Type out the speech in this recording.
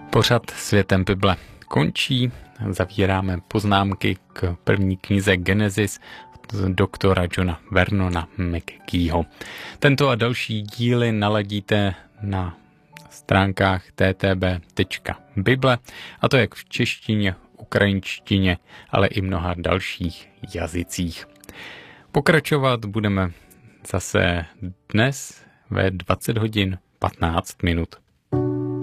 Pořad Světem Bible končí, zavíráme poznámky k první knize Genesis od doktora Johna Vernona McGeeho. Tento a další díly naladíte na stránkách ttb.bible, a to jak v češtině, ukrajinštině, ale i mnoha dalších jazycích. Pokračovat budeme zase dnes ve 20 hodin 15 minut.